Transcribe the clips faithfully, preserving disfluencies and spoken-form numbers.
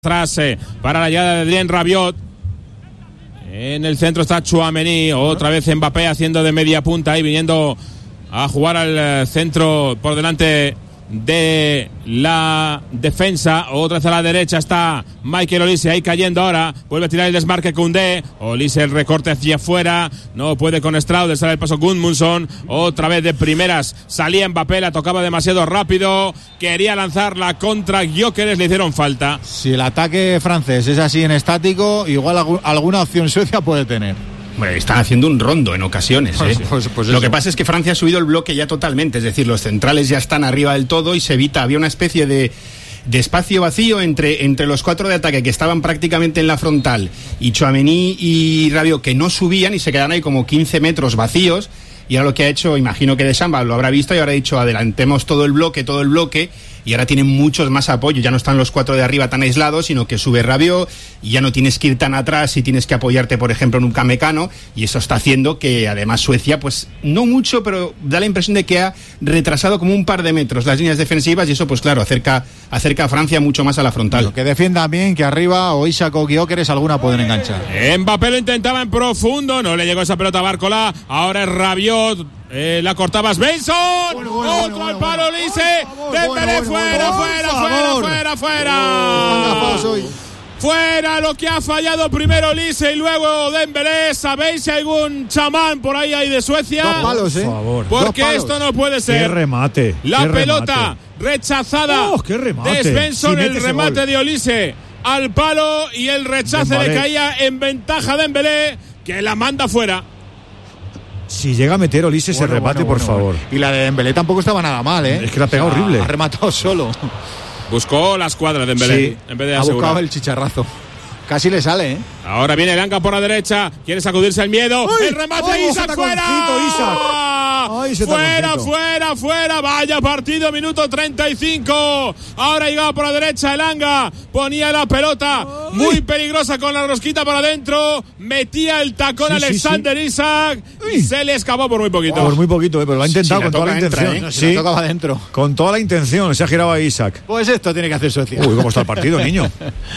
atrás eh, para la llegada de Adrien Rabiot. En el centro está Tchouaméni, otra vez Mbappé haciendo de media punta y viniendo a jugar al centro por delante de la defensa. Otra vez a la derecha está Michael Olise, ahí cayendo ahora, vuelve a tirar el desmarque Koundé, Olise el recorte hacia afuera, no puede con Straude, sale el paso Gudmundsson, otra vez de primeras salía Mbappé, la tocaba demasiado rápido, quería lanzar la contra Gyökeres, le hicieron falta. Si el ataque francés es así en estático, igual alguna opción Suecia puede tener. Bueno, están haciendo un rondo en ocasiones, ¿eh? Pues, pues, pues Lo que pasa es que Francia ha subido el bloque ya totalmente, es decir, los centrales ya están arriba del todo y se evita, había una especie de, de espacio vacío entre, entre los cuatro de ataque que estaban prácticamente en la frontal y Tchouaméni y Rabiot que no subían y se quedan ahí como quince metros vacíos. Y ahora lo que ha hecho, imagino que Deschamps lo habrá visto y habrá dicho adelantemos todo el bloque, todo el bloque, y ahora tienen muchos más apoyos, ya no están los cuatro de arriba tan aislados, sino que sube Rabiot y ya no tienes que ir tan atrás y tienes que apoyarte, por ejemplo, en un Upamecano, y eso está haciendo que además Suecia, pues no mucho, pero da la impresión de que ha retrasado como un par de metros las líneas defensivas y eso, pues claro, acerca, acerca a Francia mucho más a la frontal. Lo que defiendan bien, que arriba o Isak o Gyökeres alguna pueden enganchar. Mbappé lo intentaba en profundo, no le llegó esa pelota a Barcola, ahora es Rabiot. Eh, la cortaba Svensson, bueno, bueno, otro bueno, al palo bueno, Olise, Dembélé bueno, bueno, fuera, bueno, fuera, fuera, fuera, fuera, fuera. Fuera lo que ha fallado primero Olise y luego Dembélé. ¿Sabéis si hay algún chamán por ahí, ahí de Suecia? Dos palos, eh. Por favor. Porque palos. Esto no puede ser. Qué remate. La qué pelota remate. Rechazada oh, qué remate. de Svensson, sí, el remate gol. de Olise al palo y el rechace Dembélé. Le caía en ventaja a Dembélé, que la manda fuera. Si llega a meter Olise bueno, ese remate, bueno, por bueno, favor. Y la de Dembélé tampoco estaba nada mal, ¿eh? Es que la ha pegado o sea, horrible. Ha rematado solo. Buscó la escuadra de Dembélé. Sí, en vez de ha asegurar. buscado el chicharrazo. Casi le sale, ¿eh? Ahora viene Elanga por la derecha. Quiere sacudirse el miedo. ¡Uy! El remate oh, Isak fuera. Isak. Ay, fuera, fuera, fuera. Vaya partido, minuto treinta y cinco. Ahora llegaba por la derecha Elanga. Ponía la pelota muy peligrosa con la rosquita para adentro. Metía el tacón sí, Alexander sí, sí. Isak. Y se le escapó por muy poquito. Por muy poquito, eh, pero lo ha intentado si con toda la entra, intención. ¿eh? Si sí, tocaba adentro. Con toda la intención. Se ha girado a Isak. Pues esto tiene que hacer Suecia. Uy, ¿cómo está el partido, niño?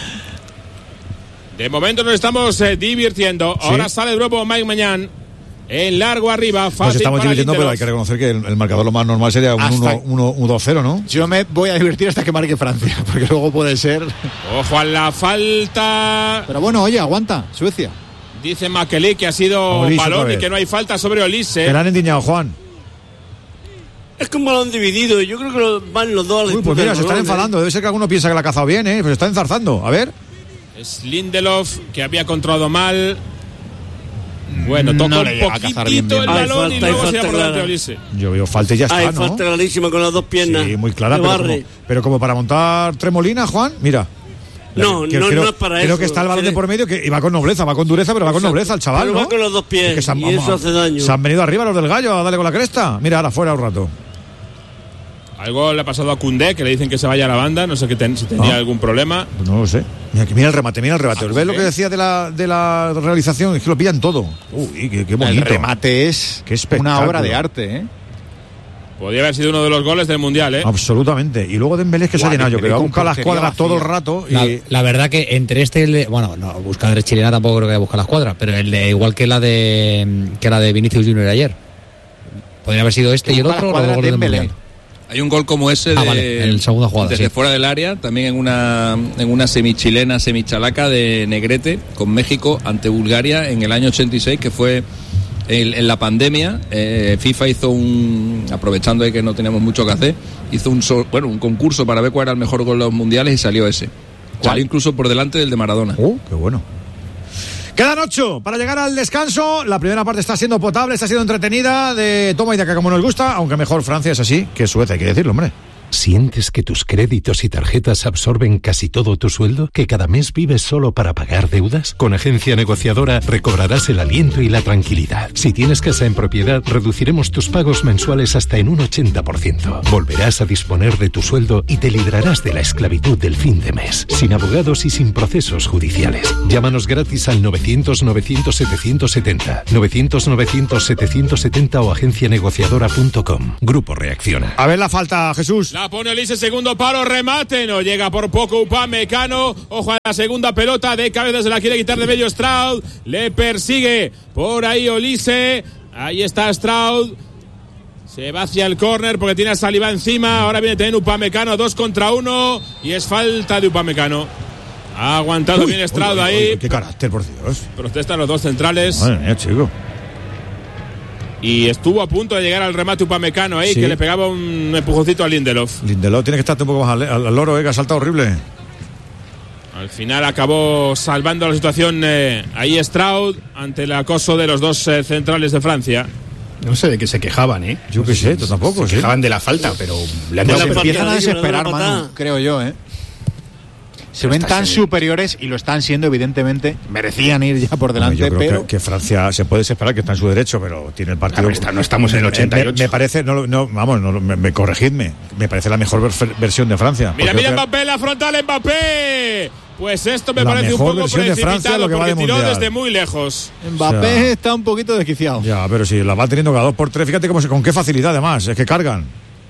De momento nos estamos eh, divirtiendo. ¿Sí? Ahora sale el grupo Mike Mañán. En largo arriba, fácil. Nos estamos para divirtiendo, pero hay que reconocer que el, el marcador lo más normal sería un dos cero, ¿no? Yo me voy a divertir hasta que marque Francia, porque luego puede ser. Ojo a la falta. Pero bueno, oye, aguanta, Suecia. Dice Makeli que ha sido Olise balón y que no hay falta sobre Olise. Que le han endiñado, Juan. Es que un balón dividido, yo creo que lo, van los dos a la Uy, pues mira, se están enfadando. Debe ser que alguno piensa que la ha cazado bien, ¿eh? Pues se está enzarzando. A ver. Es Lindelof, que había controlado mal. Bueno, tocó no un poquitito bien, bien. el balón y luego se iba por delante de Olise. Yo veo falta y ya está, Hay ¿no? falta clarísima con las dos piernas. Sí, muy clara, pero como, pero como para montar tremolina, Juan, mira. No, que, no, creo, no es para creo eso. Creo que está el balón de por medio que va con nobleza, va con dureza, pero va con nobleza el chaval, pero ¿no? va con los dos pies, es que se han, y eso hace daño. Se han venido arriba los del Gallo a darle con la cresta. Mira, ahora fuera un rato. Algo le ha pasado a Koundé, que le dicen que se vaya a la banda, no sé que ten, si tenía ah. algún problema. Pues no lo sé. Mira, mira el remate, mira el remate. ¿Ves lo que decía de la, de la realización? Es que lo pillan todo. Uy, qué, qué bonito. El remate es qué una obra de arte, ¿eh? Podría haber sido uno de los goles del Mundial, ¿eh? Absolutamente. Y luego Dembélé es que Guau, se ha llenado, yo creo. Ha buscado las cuadras todo el rato. Y... La, la verdad que entre este y el de... Bueno, no, buscar de chilena tampoco creo que buscar las cuadras, pero el de igual que la de que la de Vinicius Junior ayer. Podría haber sido este y el otro, los goles del Mundial. Hay un gol como ese ah, de, vale, en segunda jugada, desde sí. fuera del área, también en una en una semichilena, semichalaca de Negrete con México ante Bulgaria en el año ochenta y seis, que fue en, en la pandemia. eh, FIFA hizo un, aprovechando de que no teníamos mucho que hacer, hizo un bueno un concurso para ver cuál era el mejor gol de los mundiales y salió ese. Salió incluso por delante del de Maradona. ¡Oh, qué bueno! Quedan ocho para llegar al descanso. La primera parte está siendo potable, está siendo entretenida, de toma y daca como nos gusta, aunque mejor Francia es así que Suecia, hay que decirlo, hombre. ¿Sientes que tus créditos y tarjetas absorben casi todo tu sueldo? ¿Que cada mes vives solo para pagar deudas? Con Agencia Negociadora recobrarás el aliento y la tranquilidad. Si tienes casa en propiedad, reduciremos tus pagos mensuales hasta en un ochenta por ciento. Volverás a disponer de tu sueldo y te librarás de la esclavitud del fin de mes, sin abogados y sin procesos judiciales. Llámanos gratis al novecientos novecientos setecientos setenta, novecientos novecientos setecientos setenta o agencia negociadora punto com. Grupo Reacciona. A ver la falta, Jesús. La pone Olise, segundo palo, remate, no llega por poco Upamecano. Ojo a la segunda pelota, de cabeza se la quiere quitar de medio Stroud. Le persigue por ahí Olise. Ahí está Stroud. Se va hacia el córner porque tiene a Saliba encima. Ahora viene también Upamecano, dos contra uno. Y es falta de Upamecano. Ha aguantado uy, bien Stroud uy, uy, ahí. Uy, qué carácter, por Dios. Protestan los dos centrales. Madre mía, chico. Y estuvo a punto de llegar al remate Upamecano ahí, sí, que le pegaba un empujoncito a Lindelof. Lindelof tiene que estar un poco más al, al, al loro, eh, que ha saltado horrible. Al final acabó salvando la situación eh, ahí Stroud ante el acoso de los dos eh, centrales de Francia. No sé de qué se quejaban, ¿eh? Yo qué sé, tú tampoco. Se ¿sí? quejaban de la falta, pero le han pues dado se la empiezan a desesperar, Manu, creo yo, ¿eh? Se ven tan superiores y lo están siendo, evidentemente. Merecían ir ya por delante, bueno, yo creo pero que, que Francia se puede desesperar, que está en su derecho, pero tiene el partido. Ver, está, no estamos en el ochenta y ocho. Me, me parece, no, no vamos, no, me, me corregidme. Me parece la mejor ver, versión de Francia. Mira, mira Mbappé, la frontal Mbappé. Pues esto me parece un poco precipitado Francia, lo que porque va de tiró mundial. Desde muy lejos. Mbappé o sea, está un poquito desquiciado. Ya, pero si la va teniendo cada dos por tres, fíjate cómo se, con qué facilidad además, es que cargan.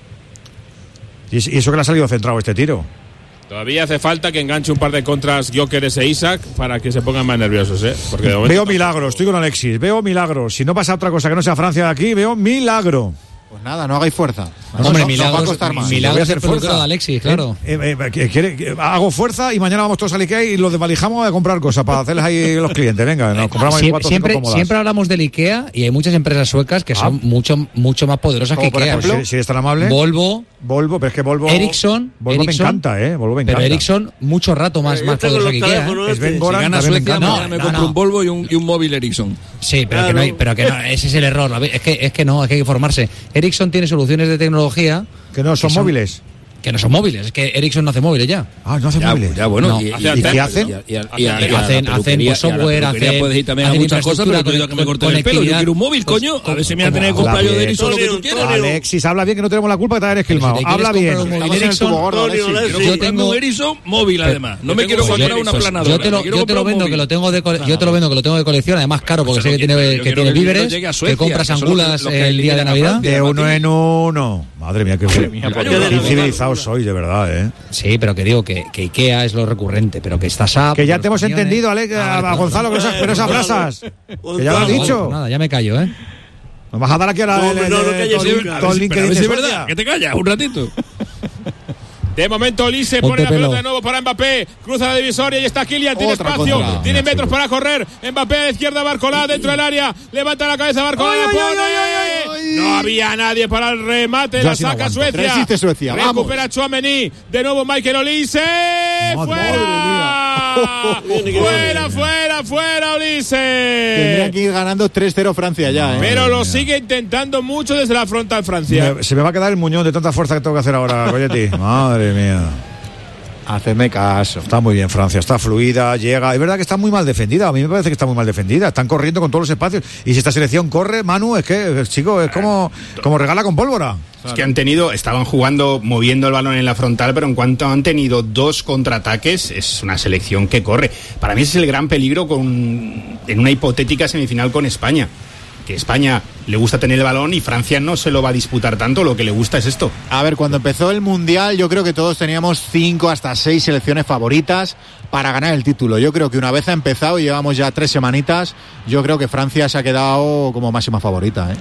Y, y eso que le ha salido centrado este tiro. Todavía hace falta que enganche un par de contras Gyökeres e Isaac para que se pongan más nerviosos, ¿eh? Porque de momento veo milagros, estoy con Alexis, veo milagros. Si no pasa otra cosa que no sea Francia de aquí, veo milagro. Pues nada, no hagáis fuerza. No, Hombre, no, milagros, no va a costar más. Milagros es el peluquero de Alexis, claro. Eh, eh, eh, quiere, eh, hago fuerza y mañana vamos todos al Ikea y los desvalijamos a comprar cosas para hacerles ahí los clientes. Venga, nos compramos Sie- cuatro siempre, cinco siempre hablamos del Ikea y hay muchas empresas suecas que son ah. mucho, mucho más poderosas que por Ikea. Ejemplo, si, si es tan amable. Volvo. Volvo, pero es que Volvo. Ericsson. Volvo Ericsson, me encanta, ¿eh? Volvo me encanta. Pero Ericsson, mucho rato más, más poderosa que Ikea. ¿eh? Es Ben Goran, si gana Suecia, no, me, me no, compro no. un Volvo y un, y un móvil Ericsson. Sí, pero, claro. que no hay, pero que no, ese es el error. Es que, es que no, es que hay que formarse. Ericsson tiene soluciones de tecnología. Que no son, que son móviles. Que no son móviles, es que Ericsson no hace móviles ya. Ah, no hace ya, móviles. Ya, bueno. No. ¿Y, y, ¿Y qué hacen? Y, y, y, y, hacen, hacen pues, software, hacen. Puedes ir también a muchas cosas, pero te digo que me corten el pelo. Yo quiero un móvil, pues, coño. A ver si me voy a tener que comprar yo de Ericsson lo que tú quieras. Alexis, habla bien, que no tenemos la culpa de te haber esquilmado. Si habla bien. Yo tengo un Ericsson móvil, además. No me quiero comprar una planadora. Yo te lo, yo te lo vendo que lo tengo de yo te lo vendo que lo tengo de colección, además caro porque sé que tiene que tiene víveres, que compras angulas el día de Navidad. De uno en uno. Madre mía, qué incivilizados sois, de verdad, ¿eh? Sí, pero que digo que, que Ikea es lo recurrente, pero que está S A P. Que ya te hemos entendido, Alex, a, a Gonzalo, pero esas, pero esas brasas. Que ya lo has dicho. Nada, ya me callo, ¿eh? Nos vas a dar aquí a la. No, no, no calles LinkedIn. Es verdad, que te callas un ratito. De momento Olise pone la pelota de nuevo para Mbappé, cruza la divisoria y está Kylian, tiene Otra espacio, contra. tiene metros para correr. Mbappé a la izquierda, Barcola dentro del área, levanta la cabeza Barcola, la pone. No había nadie para el remate, Yo la así no saca aguanto. Suecia. Resiste Suecia, vamos. Recupera Tchouaméni, de nuevo Michael Olise. ¡Fuera! ¡Fuera, fuera, fuera, Olise! Tendría que ir ganando tres cero Francia ya, ¿eh? Pero lo sigue intentando mucho desde la frontal Francia. Me, se me va a quedar el muñón de tanta fuerza que tengo que hacer ahora, Coyetti. Madre mía. Hacedme caso. Está muy bien Francia, está fluida, llega. Es verdad que está muy mal defendida. A mí me parece que está muy mal defendida. Están corriendo con todos los espacios. Y si esta selección corre, Manu, es que, chico, es como, como regala con pólvora. Es que han tenido, estaban jugando, moviendo el balón en la frontal, pero en cuanto han tenido dos contraataques, es una selección que corre. Para mí ese es el gran peligro con, en una hipotética semifinal con España. Que España le gusta tener el balón y Francia no se lo va a disputar tanto, lo que le gusta es esto. A ver, cuando empezó el Mundial yo creo que todos teníamos cinco hasta seis selecciones favoritas para ganar el título. Yo creo que una vez ha empezado y llevamos ya tres semanitas, yo creo que Francia se ha quedado como máxima favorita, ¿eh?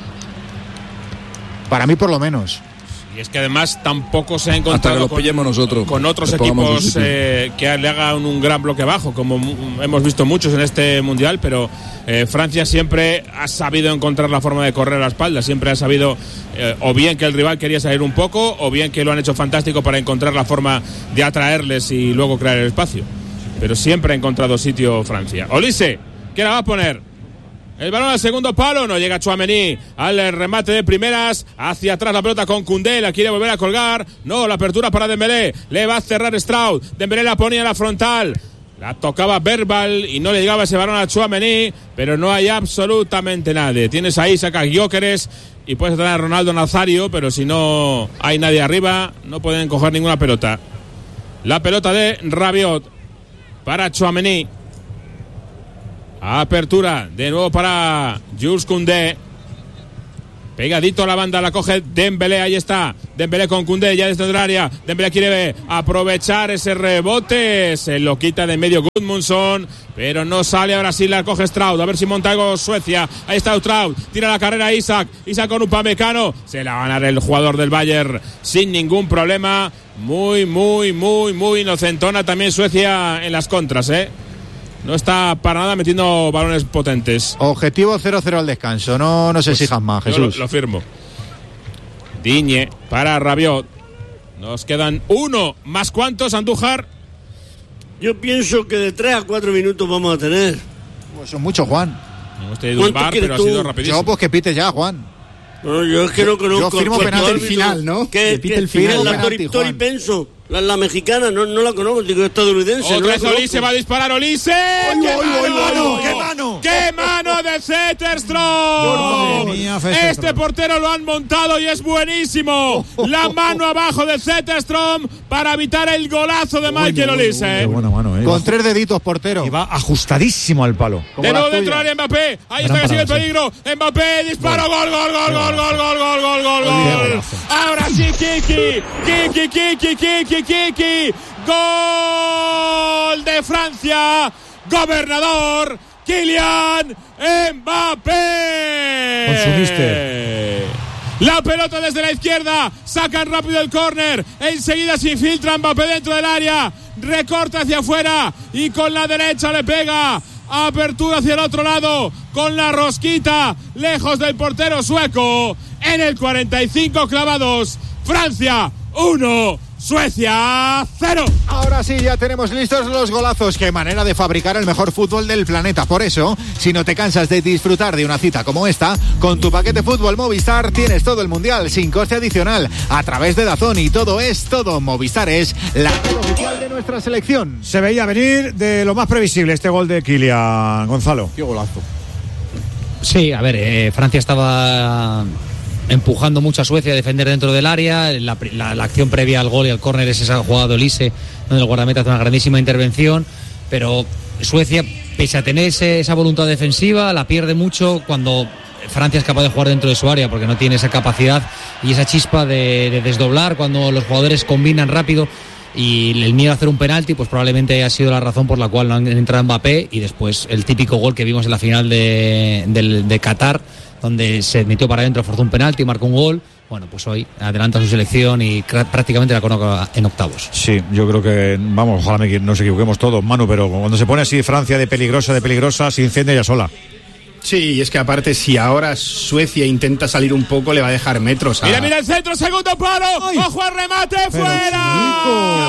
Para mí por lo menos. Y es que además tampoco se ha Hasta que encontrado los con, pillemos nosotros, con otros les pongamos equipos su sitio. eh, que le hagan un gran bloque bajo, como mu- hemos visto muchos en este Mundial, pero eh, Francia siempre ha sabido encontrar la forma de correr a la espalda, siempre ha sabido eh, o bien que el rival quería salir un poco, o bien que lo han hecho fantástico para encontrar la forma de atraerles y luego crear el espacio. Pero siempre ha encontrado sitio Francia. Olise, ¿qué la va a poner? El balón al segundo palo, no llega Tchouaméni al remate de primeras, hacia atrás la pelota con Koundé, la quiere volver a colgar, no, la apertura para Dembélé, le va a cerrar Stroud, Dembélé la ponía en la frontal, la tocaba Verbal y no le llegaba ese balón a Tchouaméni, pero no hay absolutamente nadie, tienes ahí, saca Gyökeres y puedes tener a Ronaldo Nazario, pero si no hay nadie arriba, no pueden coger ninguna pelota. La pelota de Rabiot para Tchouaméni. Apertura de nuevo para Jules Koundé. Pegadito a la banda, la coge Dembélé, ahí está. Dembélé con Koundé, ya desde el área. Dembélé quiere aprovechar ese rebote. Se lo quita de medio Gudmundsson, pero no sale. Ahora sí la coge Straud. A ver si monta algo Suecia. Ahí está Straud. Tira la carrera Isaac. Isaac con Upamecano. Se la va a ganar el jugador del Bayern sin ningún problema. Muy, muy, muy, muy inocentona también Suecia en las contras, ¿eh? No está para nada metiendo balones potentes. Objetivo cero cero al descanso. No nos pues exijas más, Jesús. Lo, lo firmo. Digne para Rabiot. Nos quedan uno. ¿Más cuántos, Andújar? Yo pienso que de tres a cuatro minutos vamos a tener. Pues son muchos, Juan. Hemos tenido un bar, pero tú? ha sido rapidísimo. Yo, pues que pite ya, Juan. No, yo es que no conozco. Yo firmo penalti el final, ¿no? ¿Qué, pite el final. La Tori, Tori Penso, la, la mexicana, no, no la conozco, digo estadounidense. Otra no vez Olise va a disparar, Olise. ¡Ay, ¡Qué, ay, mano! ay, ¡Qué mano! ¡Qué mano de Zetterstrom! Este portero lo han montado y es buenísimo. La mano abajo de Zetterstrom para evitar el golazo de Michael Olise. Qué buena mano, eh. Con tres deditos, portero. Y va ajustadísimo al palo. De nuevo dentro del área Mbappé. Ahí está que sigue el peligro. Mbappé, disparo, gol, gol, gol, gol, gol, gol, gol, gol, gol, gol. Ahora sí, Kiki. Kiki, Kiki, Kiki, Kiki. Gol de Francia. Gobernador Kylian Mbappé. Consumiste. La pelota desde la izquierda, sacan rápido el córner, enseguida se infiltra Mbappé dentro del área, recorta hacia afuera y con la derecha le pega, apertura hacia el otro lado, con la rosquita, lejos del portero sueco, en el cuarenta y cinco clavados, Francia uno, Suecia cero. Ahora sí, ya tenemos listos los golazos. Qué manera de fabricar el mejor fútbol del planeta. Por eso, si no te cansas de disfrutar de una cita como esta, con tu paquete fútbol Movistar tienes todo el mundial sin coste adicional a través de DAZN, y todo es todo. Movistar es la red oficial de nuestra selección. Se veía venir de lo más previsible este gol de Kylian. Gonzalo. Qué golazo. Sí, a ver, eh, Francia estaba empujando mucho a Suecia a defender dentro del área. La, la, la acción previa al gol y al córner es esa jugada de Olise, donde el guardameta hace una grandísima intervención, pero Suecia, pese a tener ese, esa voluntad defensiva, la pierde mucho cuando Francia es capaz de jugar dentro de su área, porque no tiene esa capacidad y esa chispa de, de desdoblar cuando los jugadores combinan rápido. Y el miedo a hacer un penalti pues probablemente ha sido la razón por la cual no han entrado Mbappé, y después el típico gol que vimos en la final de, de, de Qatar, donde se metió para adentro, forzó un penalti y marcó un gol. Bueno, pues hoy adelanta su selección y prácticamente la coloca en octavos. Sí, yo creo que, vamos, ojalá me, nos equivoquemos todos, Manu, pero cuando se pone así Francia de peligrosa, de peligrosa, se incendia ella sola. Sí, y es que aparte, si ahora Suecia intenta salir un poco, le va a dejar metros a... Mira, mira el centro, segundo palo. ¡Ay! ¡Ojo al remate! Pero ¡Fuera!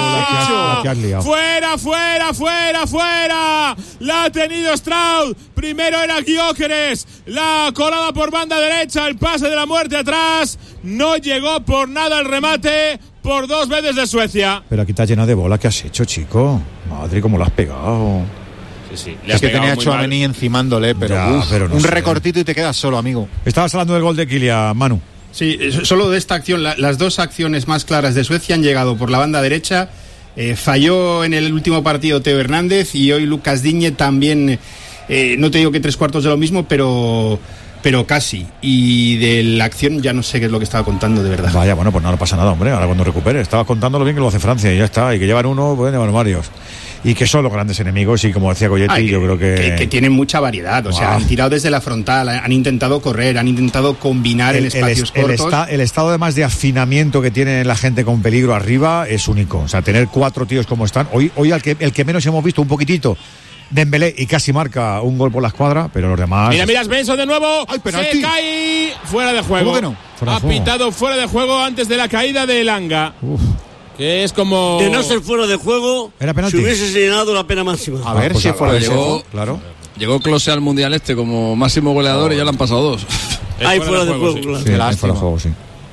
Chico, la que has, ¡Fuera, fuera, fuera, fuera! La ha tenido Straud. Primero era Gyökeres. La colada por banda derecha, el pase de la muerte atrás. No llegó por nada el remate por dos veces de Suecia. Pero aquí está llena de bola. ¿Qué has hecho, chico? Madre, cómo la has pegado. Sí, sí, le es que tenía a Tchouaméni encimándole, pero, ya, uf, pero no un sé. recortito y te quedas solo, amigo. Estabas hablando del gol de Kylian, Manu. Sí, solo de esta acción, la, las dos acciones más claras de Suecia han llegado por la banda derecha. Eh, falló en el último partido Teo Hernández, y hoy Lucas Digne también, eh, no te digo que tres cuartos de lo mismo, pero... pero casi. Y de la acción ya no sé qué es lo que estaba contando, de verdad. Vaya, bueno, pues no, no pasa nada, hombre. Ahora cuando recupere, estabas contando lo bien que lo hace Francia y ya está. Y que llevan uno, pueden llevar varios. Y que son los grandes enemigos, y como decía Goyetti, Ay, que, yo creo que... que... Que tienen mucha variedad, o wow. sea, han tirado desde la frontal, han intentado correr, han intentado combinar el, en espacios el, el cortos. Esta, el estado además de afinamiento que tiene la gente con peligro arriba es único. O sea, tener cuatro tíos como están. Hoy, hoy al que, el que menos hemos visto un poquitito, Dembélé, y casi marca un gol por la escuadra, pero los demás... Mira, mira, Svensson de nuevo. ¡Ay, penalti! Se cae fuera de juego. ¿Cómo que no? Fuera ha de juego. pitado fuera de juego antes de la caída de Elanga. Uf. Que es como... De no ser fuera de juego, ¿Era penalti? se hubiese señalado la pena máxima. A ver pues si a- es fuera a- de llegó- juego. Claro. Llegó Klose al Mundial este como máximo goleador y ya le han pasado dos. Es Ahí fuera de juego, sí. claro. Sí, Qué es lástima. fuera de juego, sí.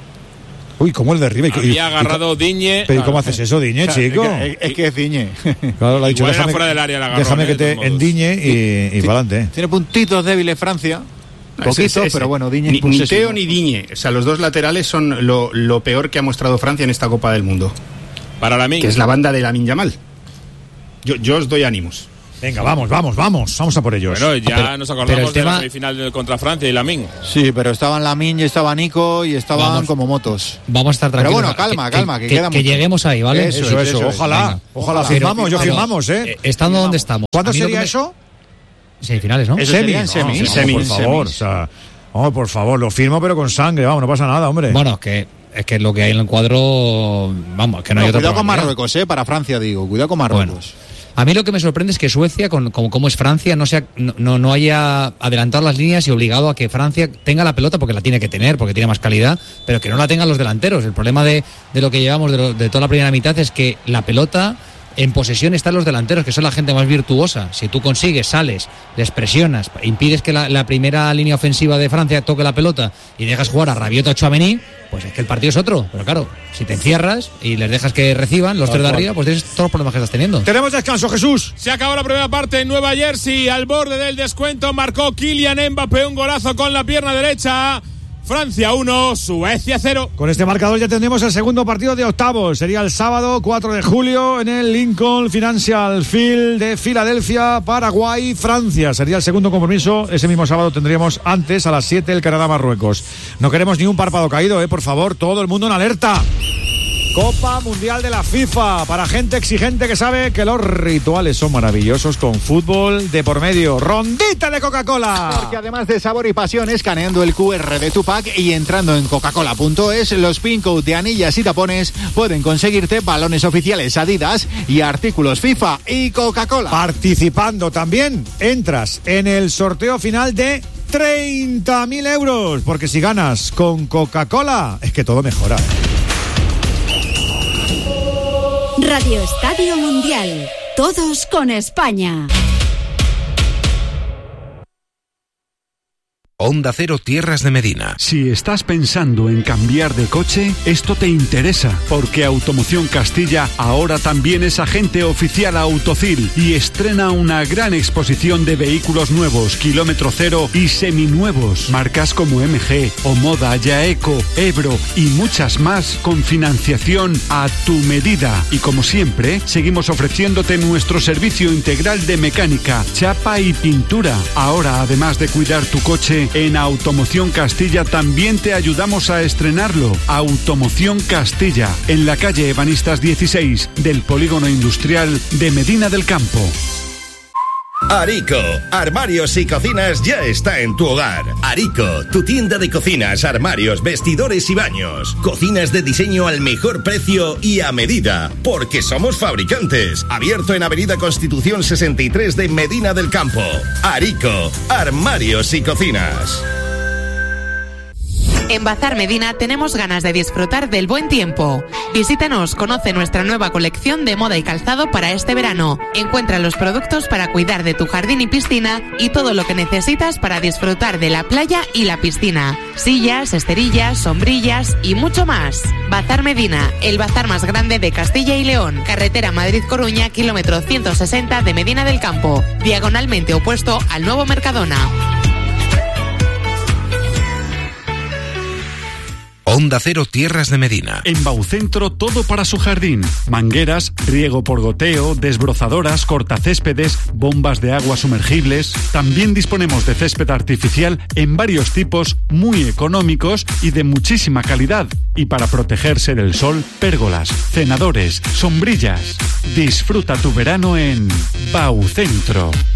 Uy, ¿cómo el derriba? Y- y- Había agarrado Digne. Pero ¿y cómo haces eso, Diñe, chico? Es que- es que es Diñe. Claro, le ha dicho, Igual era déjame, fuera del área el agarrón, déjame eh, que de te todos modos. endiñe y, y para adelante. Tiene puntitos débiles Francia. Poquitos, Es- es- pero bueno, Diñe Ni, es pues ni posesivo. Teo ni Digne, o sea, los dos laterales son lo, lo peor que ha mostrado Francia en esta Copa del Mundo, Para la que es la banda de Lamine Yamal. Yo, yo os doy ánimos. Venga, vamos, vamos, vamos. Vamos a por ellos. Bueno, ya pero, nos acordamos pero de tema... la semifinal contra Francia y Lamine. Sí, pero estaban Lamine y estaba Nico y estaban vamos, como motos. Vamos a estar tranquilos. Pero bueno, calma, que, calma, que, que, queda que mucho. lleguemos ahí, ¿vale? Eso, eso, eso. Ojalá, Venga. ojalá. Pero Firmamos, yo firmamos. firmamos, ¿eh? Eh, Estando donde estamos. ¿Cuándo A mí lo sería que me- eso? Semifinales, ¿no? Eso Semi. sería en semi. No, Semi, por favor, semis. o sea, vamos, por favor, lo firmo pero con sangre, vamos, no pasa nada, hombre. Bueno, es que es que lo que hay en el cuadro, vamos, que no, No, hay otra cuidado con probabilidad. Marruecos, eh, para Francia digo, cuidado con Marruecos. Bueno. A mí lo que me sorprende es que Suecia, con, como, como es Francia, no, sea, no, no, no haya adelantado las líneas y obligado a que Francia tenga la pelota, porque la tiene que tener, porque tiene más calidad, pero que no la tengan los delanteros. El problema de, de lo que llevamos de, lo, de toda la primera mitad es que la pelota en posesión están los delanteros, que son la gente más virtuosa. Si tú consigues, sales, les presionas, impides que la, la primera línea ofensiva de Francia toque la pelota y dejas jugar a Rabiot o a Tchouaméni, pues es que el partido es otro. Pero claro, si te encierras y les dejas que reciban los tres de arriba, pues tienes todos los problemas que estás teniendo. Tenemos descanso, Jesús. Se acabó la primera parte en Nueva Jersey. Al borde del descuento marcó Kylian Mbappé un golazo con la pierna derecha. Francia uno, Suecia cero. Con este marcador ya tendremos el segundo partido de octavos. Sería el sábado cuatro de julio en el Lincoln Financial Field de Filadelfia, Paraguay, Francia. Sería el segundo compromiso. Ese mismo sábado tendríamos antes a las siete el Canadá-Marruecos. No queremos ni un párpado caído, eh, por favor. Todo el mundo en alerta. Copa Mundial de la FIFA, para gente exigente que sabe que los rituales son maravillosos con fútbol de por medio. Rondita de Coca-Cola. Porque además de sabor y pasión, escaneando el cu erre de tu pack y entrando en coca cola punto es, los pin code de anillas y tapones pueden conseguirte balones oficiales Adidas y artículos FIFA y Coca-Cola. Participando también, entras en el sorteo final de treinta mil euros, porque si ganas con Coca-Cola, es que todo mejora. Radio Estadio Mundial. Todos con España. Onda Cero Tierras de Medina. Si estás pensando en cambiar de coche, esto te interesa, porque Automoción Castilla ahora también es agente oficial Autocil y estrena una gran exposición de vehículos nuevos, kilómetro cero y seminuevos, marcas como M G, Omoda, Yaeco, Ebro y muchas más con financiación a tu medida. Y como siempre, seguimos ofreciéndote nuestro servicio integral de mecánica, chapa y pintura. Ahora, además de cuidar tu coche, en Automoción Castilla también te ayudamos a estrenarlo. Automoción Castilla, en la calle Ebanistas dieciséis del Polígono Industrial de Medina del Campo. Arico, armarios y cocinas ya está en tu hogar. Arico, tu tienda de cocinas, armarios, vestidores y baños. Cocinas de diseño al mejor precio y a medida, porque somos fabricantes. Abierto en Avenida Constitución sesenta y tres de Medina del Campo. Arico, armarios y cocinas. En Bazar Medina tenemos ganas de disfrutar del buen tiempo. Visítanos, conoce nuestra nueva colección de moda y calzado para este verano. Encuentra los productos para cuidar de tu jardín y piscina y todo lo que necesitas para disfrutar de la playa y la piscina. Sillas, esterillas, sombrillas y mucho más. Bazar Medina, el bazar más grande de Castilla y León. Carretera Madrid-Coruña, kilómetro ciento sesenta de Medina del Campo. Diagonalmente opuesto al nuevo Mercadona. Onda Cero Tierras de Medina. En Baucentro todo para su jardín. Mangueras, riego por goteo, desbrozadoras, cortacéspedes, bombas de agua sumergibles. También disponemos de césped artificial en varios tipos muy económicos y de muchísima calidad. Y para protegerse del sol, pérgolas, cenadores, sombrillas. Disfruta tu verano en Baucentro.